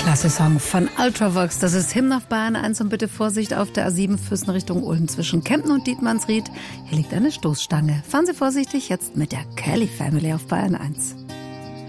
Klasse Song von Ultravox. Das ist Hymn auf Bayern 1 und bitte Vorsicht auf der A7 Füssen Richtung Ulm zwischen Kempten und Dietmannsried. Hier liegt eine Stoßstange. Fahren Sie vorsichtig jetzt mit der Kelly Family auf Bayern 1.